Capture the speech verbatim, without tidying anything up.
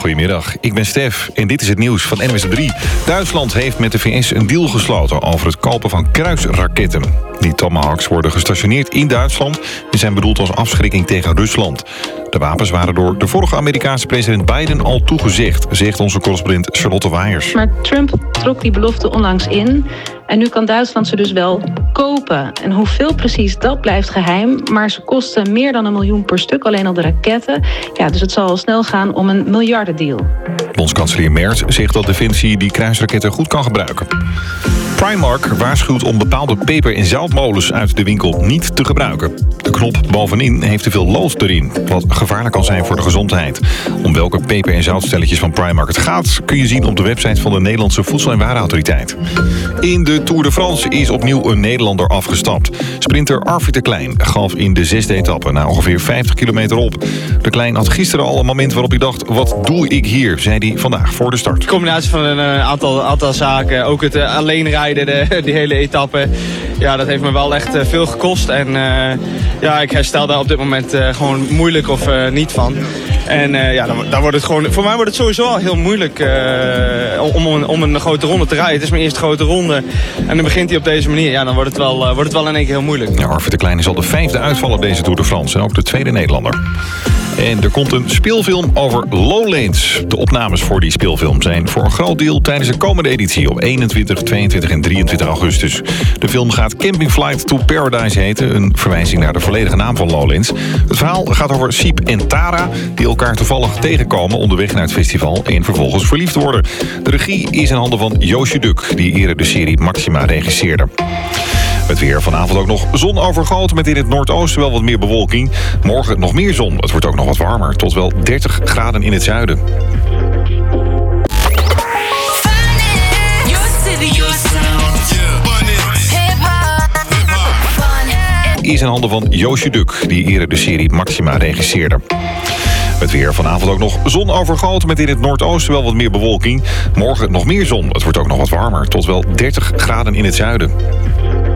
Goedemiddag, ik ben Stef en dit is het nieuws van N W S op drie. Duitsland heeft met de V S een deal gesloten over het kopen van kruisraketten. Die Tomahawks worden gestationeerd in Duitsland en zijn bedoeld als afschrikking tegen Rusland. De wapens waren door de vorige Amerikaanse president Biden al toegezegd, zegt onze correspondent Charlotte Waaiers. Maar Trump trok die belofte onlangs in en nu kan Duitsland ze dus wel kopen. En hoeveel precies, dat blijft geheim, maar ze kosten meer dan een miljoen per stuk, alleen al de raketten. Ja, dus het zal al snel gaan om een miljardendeal. Bondskanselier Merz zegt dat Defensie die kruisraketten goed kan gebruiken. Primark waarschuwt om bepaalde peper- en zoutmolens uit de winkel niet te gebruiken. De knop bovenin heeft te veel lood erin, wat gevaarlijk kan zijn voor de gezondheid. Om welke peper- en zoutstelletjes van Primark het gaat, kun je zien op de website van de Nederlandse Voedsel- en Warenautoriteit. In de Tour de France is opnieuw een Nederlander afgestapt. Sprinter Arvid de Klein gaf in de zesde etappe na ongeveer vijftig kilometer op. De Klein had gisteren al een moment waarop hij dacht, wat doe ik hier, zei hij vandaag voor de start. De combinatie van een uh, aantal, aantal zaken, ook het uh, alleen rijden, de, die hele etappe. Ja, dat heeft me wel echt uh, veel gekost. En uh, ja, ik herstel daar op dit moment uh, gewoon moeilijk of uh, niet van. En uh, ja, dan, dan wordt het gewoon, voor mij wordt het sowieso al heel moeilijk uh, om, om, om een grote ronde te rijden. Het is mijn eerste grote ronde. En dan begint hij op deze manier. Ja, dan wordt het wel, uh, wordt het wel in één keer heel moeilijk. Ja, Arvid de Klein is al de vijfde uitval op deze Tour de France. En ook de tweede Nederlander. En er komt een speelfilm over Lowlands. De opnames voor die speelfilm zijn voor een groot deel tijdens de komende editie op eenentwintig, tweeëntwintig en drieëntwintig augustus. De film gaat Camping Flight to Paradise heten, een verwijzing naar de volledige naam van Lowlands. Het verhaal gaat over Siep en Tara, die elkaar toevallig tegenkomen onderweg naar het festival en vervolgens verliefd worden. De regie is in handen van Joosje Duk, die eerder de serie Maxima regisseerde. Het weer vanavond ook nog zon overgoten met in het noordoosten wel wat meer bewolking. Morgen nog meer zon. Het wordt ook nog wat warmer, tot wel dertig graden in het zuiden. Is in handen van Joosje Duk, die eerder de serie Maxima regisseerde. Het weer vanavond ook nog zon overgoten met in het noordoosten wel wat meer bewolking. Morgen nog meer zon. Het wordt ook nog wat warmer, tot wel dertig graden in het zuiden.